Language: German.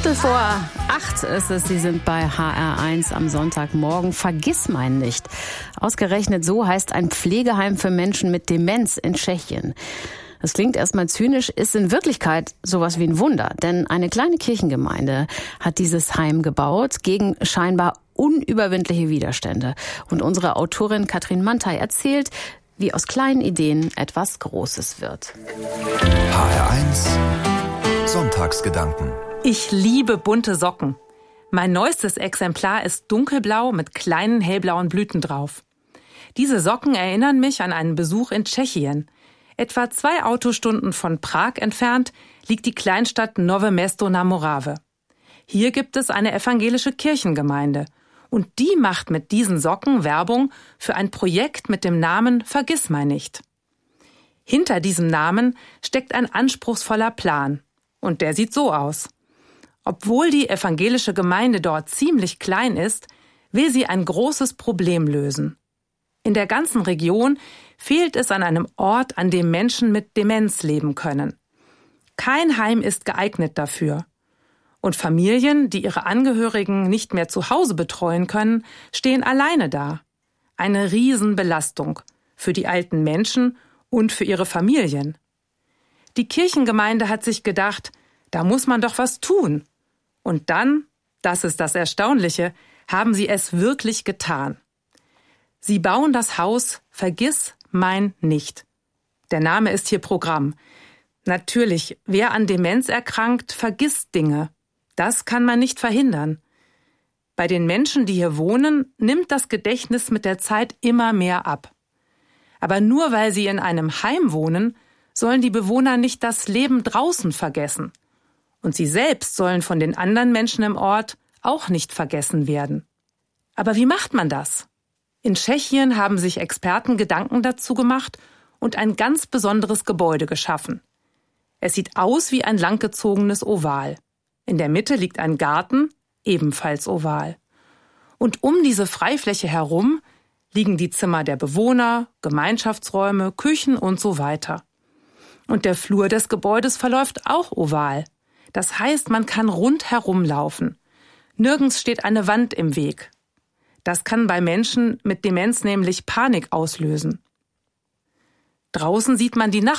7:15 ist es. Sie sind bei HR1 am Sonntagmorgen. Vergissmeinnicht nicht. Ausgerechnet so heißt ein Pflegeheim für Menschen mit Demenz in Tschechien. Das klingt erstmal zynisch, ist in Wirklichkeit sowas wie ein Wunder. Denn eine kleine Kirchengemeinde hat dieses Heim gebaut gegen scheinbar unüberwindliche Widerstände. Und unsere Autorin Katrin Mantei erzählt, wie aus kleinen Ideen etwas Großes wird. HR1 Sonntagsgedanken. Ich liebe bunte Socken. Mein neuestes Exemplar ist dunkelblau mit kleinen hellblauen Blüten drauf. Diese Socken erinnern mich an einen Besuch in Tschechien. Etwa 2 Autostunden von Prag entfernt liegt die Kleinstadt Nové Mesto na Morave. Hier gibt es eine evangelische Kirchengemeinde. Und die macht mit diesen Socken Werbung für ein Projekt mit dem Namen Vergissmeinnicht. Hinter diesem Namen steckt ein anspruchsvoller Plan. Und der sieht so aus. Obwohl die evangelische Gemeinde dort ziemlich klein ist, will sie ein großes Problem lösen. In der ganzen Region fehlt es an einem Ort, an dem Menschen mit Demenz leben können. Kein Heim ist geeignet dafür. Und Familien, die ihre Angehörigen nicht mehr zu Hause betreuen können, stehen alleine da. Eine Riesenbelastung für die alten Menschen und für ihre Familien. Die Kirchengemeinde hat sich gedacht, da muss man doch was tun. Und dann, das ist das Erstaunliche, haben sie es wirklich getan. Sie bauen das Haus Vergissmeinnicht. Der Name ist hier Programm. Natürlich, wer an Demenz erkrankt, vergisst Dinge. Das kann man nicht verhindern. Bei den Menschen, die hier wohnen, nimmt das Gedächtnis mit der Zeit immer mehr ab. Aber nur weil sie in einem Heim wohnen, sollen die Bewohner nicht das Leben draußen vergessen. Und sie selbst sollen von den anderen Menschen im Ort auch nicht vergessen werden. Aber wie macht man das? In Tschechien haben sich Experten Gedanken dazu gemacht und ein ganz besonderes Gebäude geschaffen. Es sieht aus wie ein langgezogenes Oval. In der Mitte liegt ein Garten, ebenfalls oval. Und um diese Freifläche herum liegen die Zimmer der Bewohner, Gemeinschaftsräume, Küchen und so weiter. Und der Flur des Gebäudes verläuft auch oval. Das heißt, man kann rundherum laufen. Nirgends steht eine Wand im Weg. Das kann bei Menschen mit Demenz nämlich Panik auslösen. Draußen sieht man die